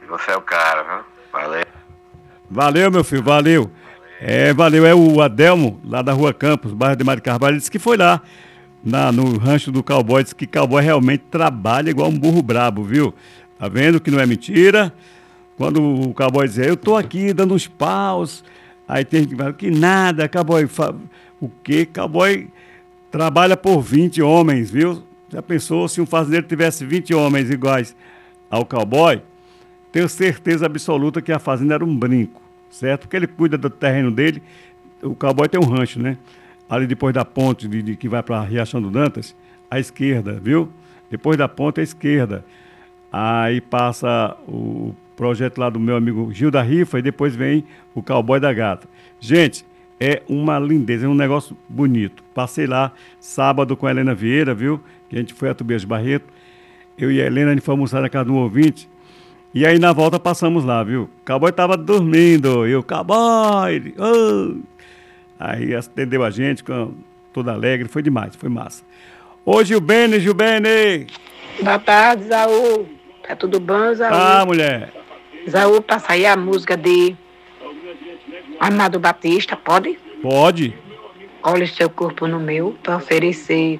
Você é o cara, viu? Valeu. Valeu, meu filho, valeu. Valeu, é o Adelmo, lá da Rua Campos, bairro de Mário Carvalho, ele disse que foi lá, no rancho do cowboy, disse que cowboy realmente trabalha igual um burro brabo, viu? Tá vendo que não é mentira? Quando o cowboy diz, eu tô aqui dando uns paus, aí tem gente que fala, que nada, cowboy, o quê? Cowboy trabalha por 20 homens, viu? Já pensou se um fazendeiro tivesse 20 homens iguais ao cowboy? Tenho certeza absoluta que a fazenda era um brinco, certo? Porque ele cuida do terreno dele. O cowboy tem um rancho, né? Ali depois da ponte que vai para Riachão do Dantas, à esquerda, viu? Depois da ponte à esquerda. Aí passa o projeto lá do meu amigo Gil da Rifa e depois vem o Cowboy da Gata. Gente, é uma lindeza, é um negócio bonito. Passei lá sábado com a Helena Vieira, viu? Que a gente foi a Tobias Barreto. Eu e a Helena, a gente foi almoçar na casa de um ouvinte. E aí na volta passamos lá, viu? O cowboy tava dormindo. E o cowboy... Oh! Aí atendeu a gente, toda alegre. Foi demais, foi massa. Ô Gilbene! Boa tarde, Zaú. Tá tudo bom, Zaú? Ah, mulher. Zaú, passa aí a música de Amado Batista, pode? Pode. Olha seu corpo no meu, para oferecer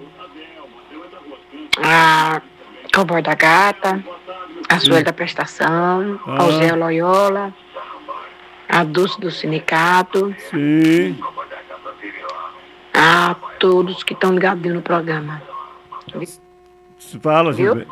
a Cowboy da Gata, a Sueli da Prestação, ao Zé Loyola, a Dulce do Sindicato. Sim. A todos que estão ligadinhos no programa. Fala, Gilbene.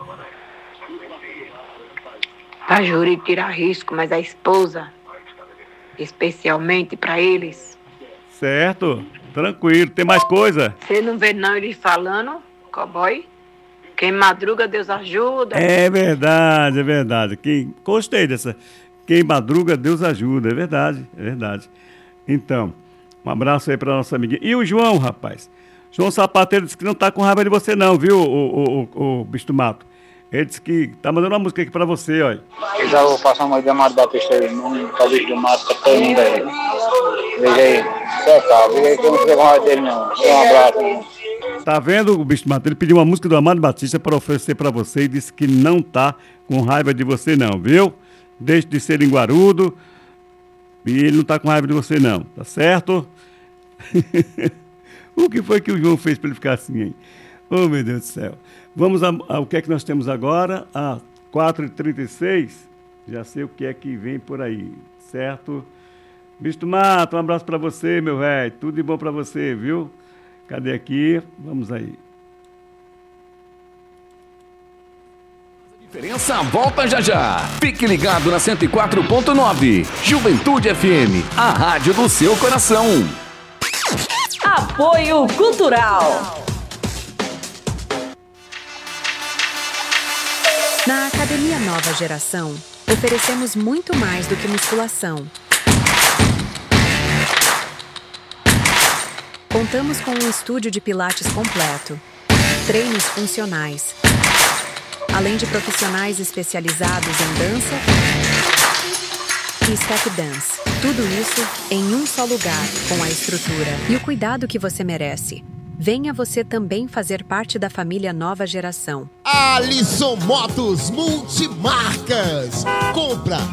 A Júri tira risco, mas a esposa, especialmente para eles. Certo, tranquilo. Tem mais coisa? Você não vê não ele falando, cowboy? Quem madruga, Deus ajuda. É verdade, é verdade. Gostei dessa. Quem madruga, Deus ajuda. É verdade, é verdade. Então, um abraço aí para nossa amiguinha. E o João, rapaz? João Sapateiro disse que não tá com raiva de você não, viu, o Bicho do Mato? Ele disse que tá mandando uma música aqui pra você, olha. Eu já vou passar uma de Amado Batista aí, nome do Bicho do Mato, pra todo mundo aí. Veja aí, você sabe, veja aí que eu não fico com raiva dele não. Um abraço, irmão. Tá vendo, o Bicho do Mato? Ele pediu uma música do Amado Batista para oferecer pra você e disse que não tá com raiva de você não, viu? Deixe de ser linguarudo e ele não tá com raiva de você não, tá certo? O que foi que o João fez para ele ficar assim, hein? Oh, meu Deus do céu. Vamos ao que é que nós temos agora? 4h36. Já sei o que é que vem por aí, certo? Bicho do Mato, um abraço para você, meu velho. Tudo de bom para você, viu? Cadê aqui? Vamos aí. Diferença volta já já. Fique ligado na 104.9. Juventude FM, a rádio do seu coração. Apoio Cultural. Na Academia Nova Geração, oferecemos muito mais do que musculação. Contamos com um estúdio de pilates completo, treinos funcionais, além de profissionais especializados em dança e step dance. Tudo isso em um só lugar, com a estrutura e o cuidado que você merece. Venha você também fazer parte da família Nova Geração. Alisson Motos Multimarcas. Compra,